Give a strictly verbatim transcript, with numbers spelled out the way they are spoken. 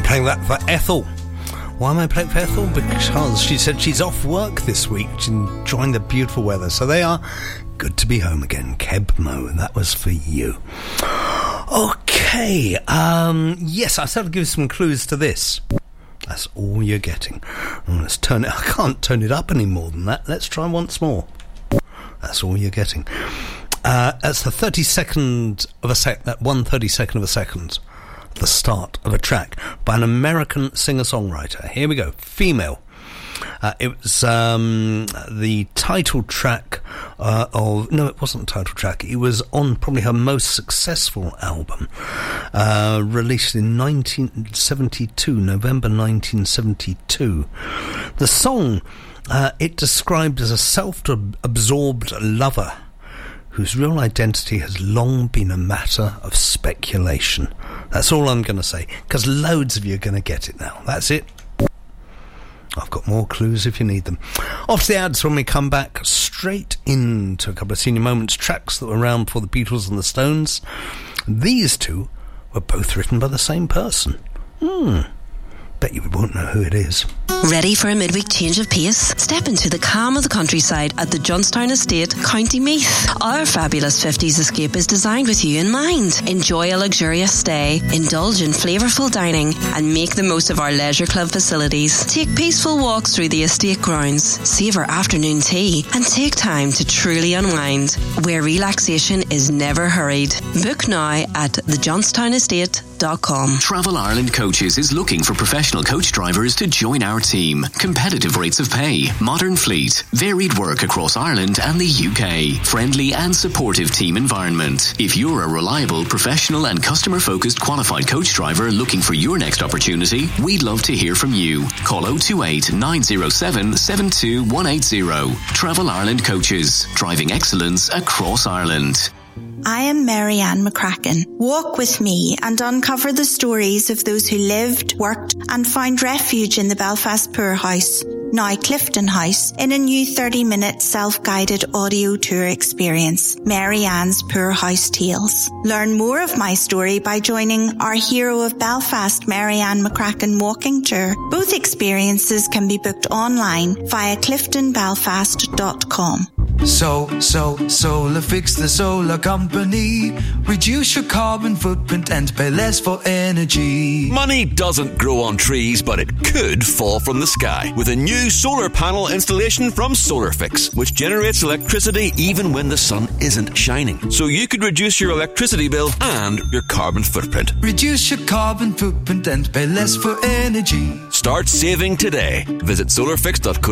Playing that for Ethel. Why am I playing for Ethel? Because she said she's off work this week. She's enjoying the beautiful weather. So they are good to be home again. Keb Mo, that was for you. Okay, um, yes, I said I'd give you some clues to this. That's all you're getting. Oh, let's turn it. I can't turn it up any more than that. Let's try once more. That's all you're getting. Uh, that's the thirty-second of a sec. That one thirty-second of a second. The start of a track by an American singer-songwriter. Here we go. Female. Uh, it was um, the title track uh, of... No, it wasn't the title track. It was on probably her most successful album, uh, released in nineteen seventy-two, November nineteen seventy-two. The song, uh, it described as a self-absorbed lover whose real identity has long been a matter of speculation. That's all I'm going to say, because loads of you are going to get it now. That's it. I've got more clues if you need them. Off to the ads when we come back, straight into a couple of senior moments, tracks that were around for the Beatles and the Stones. These two were both written by the same person. Hmm. Bet you won't know who it is. Ready for a midweek change of pace? Step into the calm of the countryside at the Johnstown Estate, County Meath. Our fabulous fifties escape is designed with you in mind. Enjoy a luxurious stay, indulge in flavourful dining, and make the most of our leisure club facilities. Take peaceful walks through the estate grounds, savour afternoon tea, and take time to truly unwind, where relaxation is never hurried. Book now at the johnstown estate dot com. Travel Ireland Coaches is looking for professional coach drivers to join our team. Competitive rates of pay, modern fleet, varied work across Ireland and the U K, friendly and supportive team environment. If you're a reliable, professional and customer-focused qualified coach driver looking for your next opportunity, we'd love to hear from you. Call oh two eight, nine oh seven, seven two one eight oh. Travel Ireland Coaches, driving excellence across Ireland. I am Marianne McCracken. Walk with me and uncover the stories of those who lived, worked and found refuge in the Belfast Poor House, now Clifton House, in a new thirty-minute self-guided audio tour experience, Marianne's Poor House Tales. Learn more of my story by joining our Hero of Belfast, Marianne McCracken walking tour. Both experiences can be booked online via clifton belfast dot com. So, so, Solarfix, the solar company. Reduce your carbon footprint and pay less for energy. Money doesn't grow on trees, but it could fall from the sky with a new solar panel installation from Solarfix, which generates electricity even when the sun isn't shining. So you could reduce your electricity bill and your carbon footprint. Reduce your carbon footprint and pay less for energy. Start saving today. Visit solarfix dot co.